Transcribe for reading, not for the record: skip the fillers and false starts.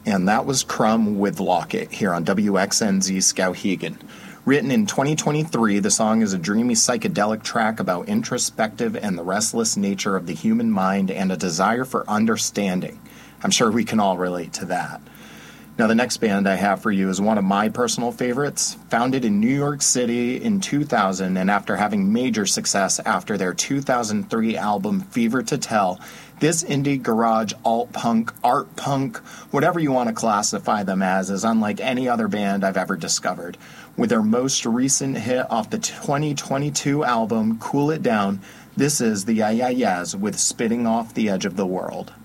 And that was Crumb with Locket here on WXNZ Skowhegan. Written in 2023, the song is a dreamy psychedelic track about introspective and the restless nature of the human mind and a desire for understanding. I'm sure we can all relate to that. Now, the next band I have for you is one of my personal favorites. Founded in New York City in 2000, and after having major success after their 2003 album Fever to Tell, this indie garage alt-punk, art-punk, whatever you want to classify them as, is unlike any other band I've ever discovered. With their most recent hit off the 2022 album, Cool It Down, this is the Yeah Yeah Yeahs with Spitting Off the Edge of the World.